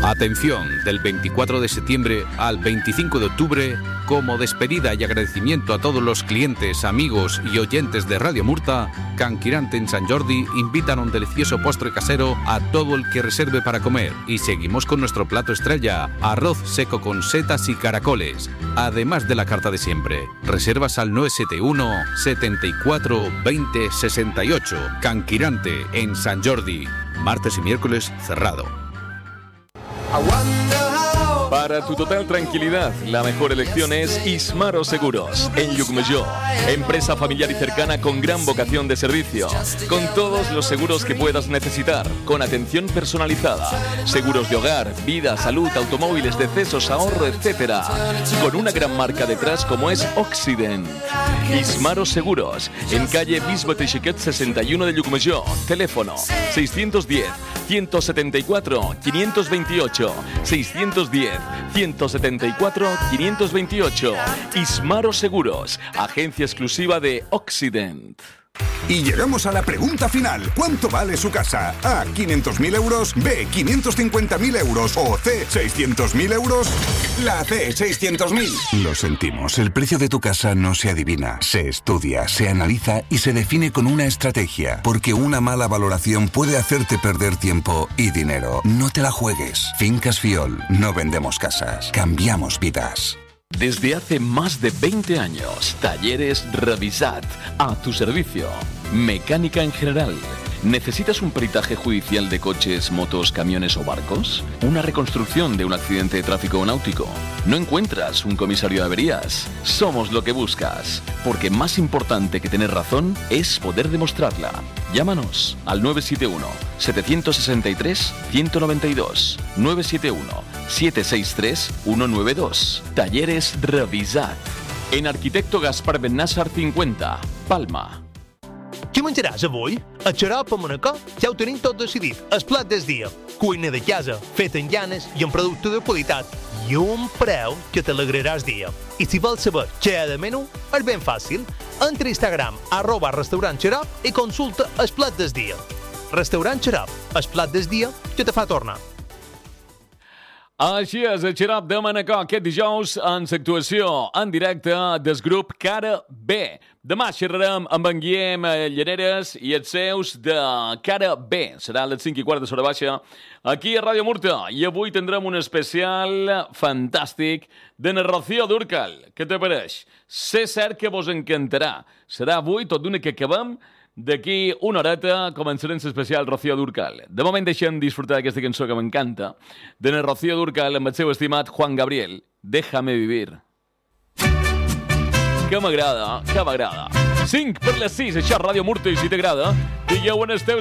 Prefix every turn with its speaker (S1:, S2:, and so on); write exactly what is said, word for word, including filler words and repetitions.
S1: Atención, del veinticuatro de septiembre al veinticinco de octubre, como despedida y agradecimiento a todos los clientes, amigos y oyentes de Radio Murta, Can Quirante en Sant Jordi invitan a un delicioso postre casero a todo el que reserve para comer. Y seguimos con nuestro plato estrella, arroz seco con setas y caracoles, además de la carta de siempre. Reservas al nueve siete uno, setenta y cuatro, veinte, sesenta y ocho. Can Quirante en Sant Jordi, martes y miércoles cerrado.
S2: Para tu total tranquilidad, la mejor elección es Ismaro Seguros, en Llucmajor. Empresa familiar y cercana con gran vocación de servicio, con todos los seguros que puedas necesitar, con atención personalizada, seguros de hogar, vida, salud, automóviles, decesos, ahorro, etcétera. Con una gran marca detrás como es Occident. Ismaro Seguros, en calle Bisbe Teixequet sesenta y uno de Llucmajor. Teléfono seiscientos diez, ciento setenta y cuatro, quinientos veintiocho, seiscientos diez, ciento setenta y cuatro, quinientos veintiocho. Ismaro Seguros, agencia exclusiva de Occident.
S3: Y llegamos a la pregunta final. ¿Cuánto vale su casa? A, quinientos mil euros. B, quinientos cincuenta mil euros. O C, seiscientos mil euros. La C, seiscientos mil.
S4: Lo sentimos, el precio de tu casa no se adivina. Se estudia, se analiza y se define con una estrategia. Porque una mala valoración puede hacerte perder tiempo y dinero. No te la juegues. Fincas Fiol. No vendemos casas. Cambiamos vidas.
S2: Desde hace más de veinte años, Talleres Revisat, a tu servicio. Mecánica en general. ¿Necesitas un peritaje judicial de coches, motos, camiones o barcos? ¿Una reconstrucción de un accidente de tráfico náutico? ¿No encuentras un comisario de averías? Somos lo que buscas, porque más importante que tener razón es poder demostrarla. Llámanos al nueve siete uno, siete seis tres, uno nueve dos, nueve siete uno, siete seis tres, uno nueve dos. Talleres Revisat. En Arquitecto Gaspar Bennassar cincuenta, Palma.
S5: Què menjaràs avui? A Xarop a Manacor ja ho tenim tot decidit. El plat del dia. Cuina de casa, feta en llanes i amb producte de qualitat. I un preu que t'alegrarà el dia. I si vols saber què hi ha de menú, és ben fàcil. Entra a Instagram, arroba restaurant Xarop i consulta el plat del dia. Restaurant Xarop, el plat del dia que te fa tornar.
S2: Així és, el Xarop de Manacor aquest dijous en l'actuació en directe del grup Cara B. Demà xerrarem amb en Guillem Llaneres i els seus de Cara B. Serà a les cinc i quart de l'hora baixa aquí a Ràdio Murta. I avui tindrem un especial fantàstic de Rocío Dúrcal. Què te pareix? Sé cert que vos encantarà. Serà avui, tot d'una que acabem. D'aquí una horeta començarem l'especial Rocío Dúrcal. De moment deixem disfrutar d'aquesta cançó que m'encanta de Rocío Dúrcal amb el seu estimat Juan Gabriel. Déjame vivir. Que m'agrada, que m'agrada. cinc per les sis, això és Ràdio Murta i si t'agrada, digueu on esteu